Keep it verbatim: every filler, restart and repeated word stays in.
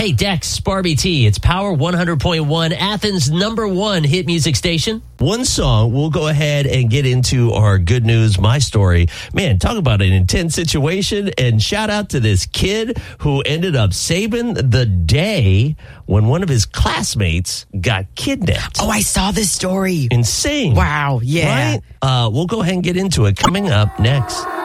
Hey, Dex, Barbie T. It's Power one hundred point one, Athens' number one hit music station. One song, we'll go ahead and get into our good news, my story. Man, talk about an intense situation. And shout out to this kid who ended up saving the day when one of his classmates got kidnapped. Oh, I saw this story. Insane. Wow, yeah. Right? Uh, we'll go ahead and get into it coming up next.